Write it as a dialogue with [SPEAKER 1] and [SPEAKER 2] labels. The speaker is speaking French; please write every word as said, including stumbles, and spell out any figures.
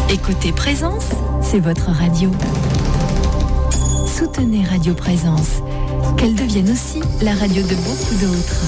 [SPEAKER 1] Écoutez Présence, c'est votre radio. Soutenez Radio Présence, qu'elle devienne aussi la radio de beaucoup d'autres.